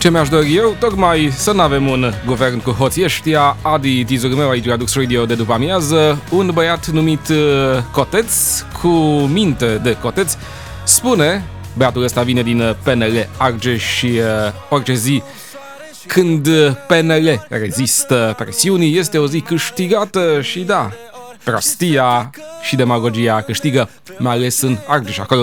Ce mi-aș dori eu, tocmai să nu avem un guvern cu hoții ăștia. Adi, tizul meu aici la Dux Radio de după amiază, un băiat numit Coteț, cu minte de coteț, spune, băiatul ăsta vine din PNL Argeș și orice zi când PNL rezistă presiunii este o zi câștigată și da, prostia și demagogia câștigă, mai ales în Argeș, acolo